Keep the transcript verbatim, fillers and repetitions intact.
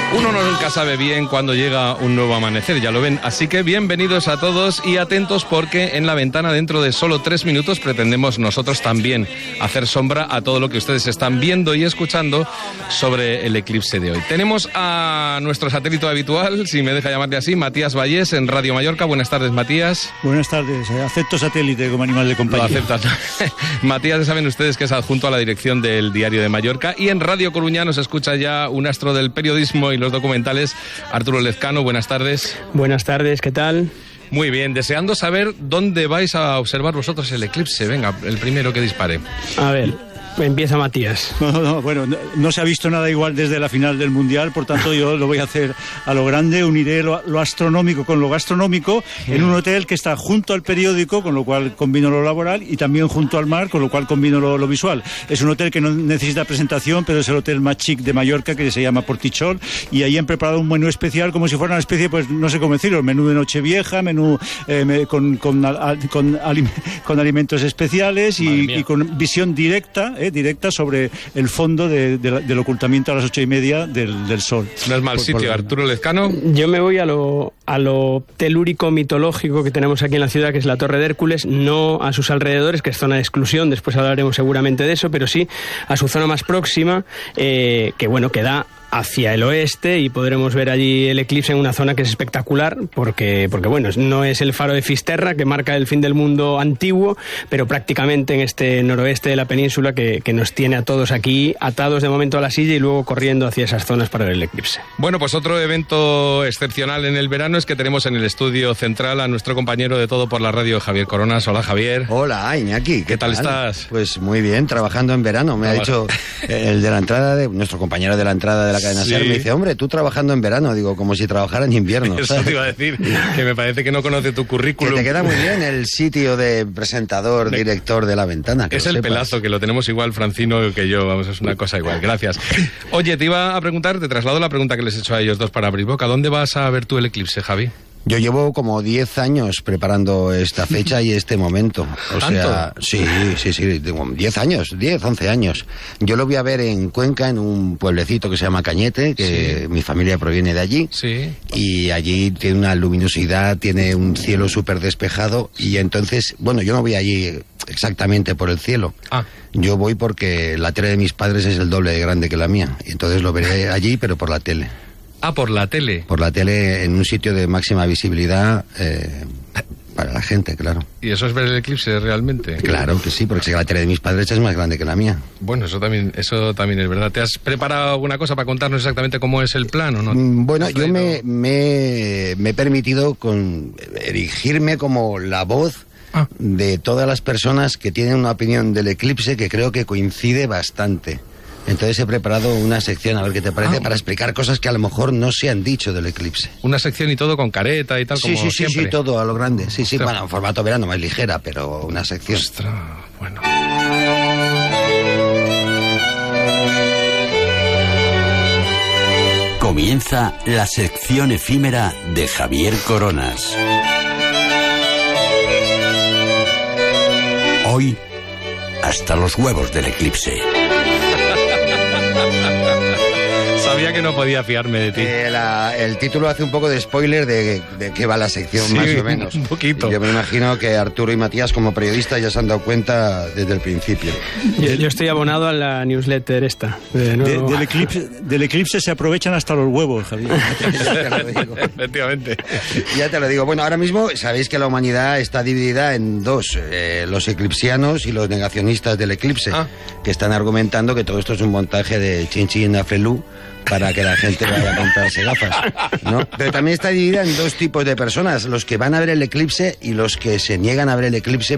Uno nunca sabe bien cuándo llega un nuevo amanecer, ya lo ven. Así que bienvenidos a todos y atentos porque en la ventana dentro de solo tres minutos pretendemos nosotros también hacer sombra a todo lo que ustedes están viendo y escuchando sobre el eclipse de hoy. Tenemos a nuestro satélite habitual, si me deja llamarle así, Matías Vallés en Radio Mallorca. Buenas tardes, Matías. Buenas tardes. Acepto satélite como animal de compañía. Lo aceptan. Matías, saben ustedes que es adjunto a la dirección del Diario de Mallorca y en Radio Coruña nos escucha ya un astro del periodismo y los documentales, Arturo Lezcano. Buenas tardes. Buenas tardes, ¿qué tal? Muy bien, deseando saber dónde vais a observar vosotros el eclipse. Venga, el primero que dispare. A ver, empieza Matías. No, no, bueno, no, no se ha visto nada igual desde la final del Mundial, por tanto yo lo voy a hacer a lo grande, uniré lo, lo astronómico con lo gastronómico sí. En un hotel que está junto al periódico, con lo cual combino lo laboral, y también junto al mar, con lo cual combino lo, lo visual. Es un hotel que no necesita presentación, pero es el hotel más chic de Mallorca, que se llama Portichol, y ahí han preparado un menú especial como si fuera una especie, pues no sé cómo decirlo, menú de Nochevieja, menú eh, con, con, con, con, con alimentos especiales y, y con visión directa, eh, directa sobre el fondo de, de, del ocultamiento a las ocho y media del, del sol. No es mal por, sitio, por... Arturo Lezcano. Yo me voy a lo, a lo telúrico mitológico que tenemos aquí en la ciudad, que es la Torre de Hércules, no a sus alrededores, que es zona de exclusión, después hablaremos seguramente de eso, pero sí a su zona más próxima, eh, que bueno, que da hacia el oeste y podremos ver allí el eclipse en una zona que es espectacular porque, porque bueno, no es el faro de Fisterra que marca el fin del mundo antiguo, pero prácticamente en este noroeste de la península que, que nos tiene a todos aquí atados de momento a la silla y luego corriendo hacia esas zonas para ver el eclipse. Bueno, pues otro evento excepcional en el verano es que tenemos en el estudio central a nuestro compañero de Todo por la Radio, Javier Coronas. Hola, Javier. Hola, Iñaki. ¿Qué, ¿Qué tal, tal estás? Pues muy bien, trabajando en verano. Me ah, ha dicho el de la entrada, de nuestro compañero de la entrada de la cadena sí. SER, me dice, hombre, tú trabajando en verano, digo, como si trabajara en invierno. Eso ¿sabes? te iba a decir, que me parece que no conoce tu currículum. Que te queda muy bien el sitio de presentador, director de La Ventana. Es el sepas. Pelazo, que lo tenemos igual Francino que yo, vamos, es una cosa igual, gracias. Oye, te iba a preguntar, te traslado la pregunta que les he hecho a ellos dos para abrir boca. ¿Dónde vas a ver tú el eclipse, Javi? Yo llevo como diez años preparando esta fecha y este momento. O ¿Tanto? sea, sí, sí, sí, diez años, diez, once años. Yo lo voy a ver en Cuenca, en un pueblecito que se llama Cañete, que sí. Mi familia proviene de allí. Sí. Y allí tiene una luminosidad, tiene un cielo súper despejado. Y entonces, bueno, yo no voy allí exactamente por el cielo. Ah. Yo voy porque la tele de mis padres es el doble de grande que la mía. Y entonces lo veré allí, pero por la tele. Ah, por la tele. Por la tele, en un sitio de máxima visibilidad eh, para la gente, claro. ¿Y eso es ver el eclipse realmente? Claro que sí, porque la tele de mis padres es más grande que la mía. Bueno, eso también eso también es verdad. ¿Te has preparado alguna cosa para contarnos exactamente cómo es el plan o no? Bueno, yo me, me, me he permitido con erigirme como la voz ah. de todas las personas que tienen una opinión del eclipse que creo que coincide bastante. Entonces he preparado una sección, a ver qué te parece, ah. para explicar cosas que a lo mejor no se han dicho del eclipse. Una sección y todo con careta y tal, sí, como sí, siempre. Sí, sí, todo a lo grande. Sí, sí, Ostras. Bueno, en formato verano, más ligera, pero una sección. Ostras, bueno. Comienza la sección efímera de Javier Coronas. Hoy, hasta los huevos del eclipse. Sabía que no podía fiarme de ti. Eh, la, el título hace un poco de spoiler de, de qué va la sección, sí, más o menos. Un poquito. Yo me imagino que Arturo y Matías, como periodistas, ya se han dado cuenta desde el principio. Yo, yo estoy abonado a la newsletter esta. De de, del, eclipse, del eclipse se aprovechan hasta los huevos, Javier. Ya te lo digo. Efectivamente. Ya te lo digo. Bueno, ahora mismo sabéis que la humanidad está dividida en dos. Eh, los eclipsianos y los negacionistas del eclipse, ah. que están argumentando que todo esto es un montaje de Chinchín Afelú para que la gente vaya a comprarse gafas, ¿no? Pero también está dividida en dos tipos de personas, los que van a ver el eclipse y los que se niegan a ver el eclipse